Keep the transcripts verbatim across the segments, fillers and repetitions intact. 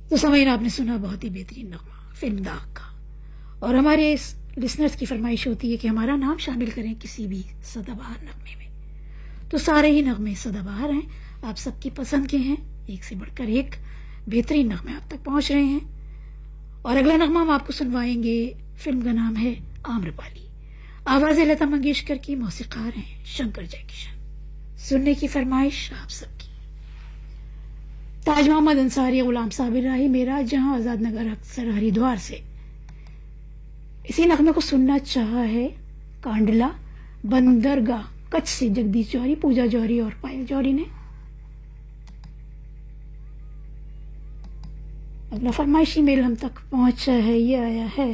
تو سمعین آپ نے سنا بہت ہی بہترین نغمہ فلم داغ کا، اور ہمارے لسنرز کی فرمائش ہوتی ہے کہ ہمارا نام شامل کریں کسی بھی سدا بہار نغمے میں، تو سارے ہی نغمے سدا بہار ہیں، آپ سب کی پسند کے ہیں، ایک سے بڑھ کر ایک بہترین نغمے آپ تک پہنچ رہے ہیں۔ اور اگلا نغمہ ہم آپ کو سنوائیں گے، فلم کا نام ہے آمرپالی، آواز لتا منگیشکر کی، موسیقار ہیں شنکر جے کشن۔ سننے کی فرمائش آپ سب کی۔ تاج محمد انصاری، غلام صابر راہی، میرا جہاں، آزاد نگر اکثر ہریدوار سے اسی نغمے کو سننا چاہا ہے کانڈلا بندرگاہ کچھ سے جگدیش جوہری، پوجا جوہری اور پائل جوہری نے۔ اگلا فرمائشی میل ہم تک پہنچا ہے، یہ آیا ہے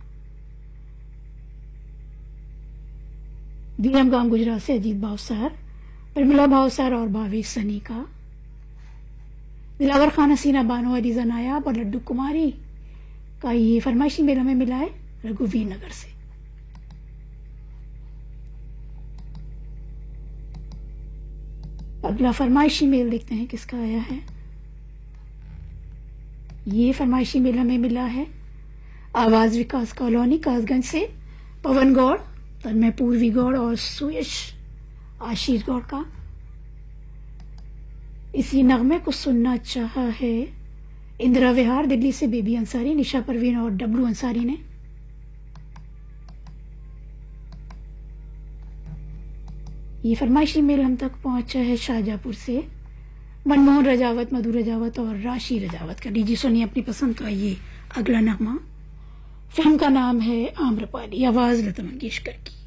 دیرم گام گجرات سے اجیت بھاوسار، پرملا بھاوسار اور بھاویش سنی کا۔ دلاور خان، حسینہ بانو، علیزہ نایاب اور لڈو کماری کا یہ فرمائشی میل ہمیں ملا ہے رگھویر نگر سے۔ اگلا فرمائشی میل دیکھتے ہیں کس کا آیا ہے۔ یہ فرمائشی میل ہمیں ملا ہے آواز وکاس کالونی کاس گنج سے، پون گوڑ، تنمے پوروی گوڑ اور سویش آشیش گوڑ کا۔ اسی نغمے کو سننا چاہا ہے اندرا وہار، دلی سے بیبی انصاری، نشا پروین اور ڈبلو انصاری نے۔ یہ فرمائشی میل ہم تک پہنچا ہے شاہجہاں پور سے، منموہن رجاوت، مدھو رجاوت اور راشی رجاوت کا۔ لیجیے سنیے اپنی پسند کا یہ اگلا نغمہ، فلم کا نام ہے آمرپالی، آواز لتا منگیشکر کی۔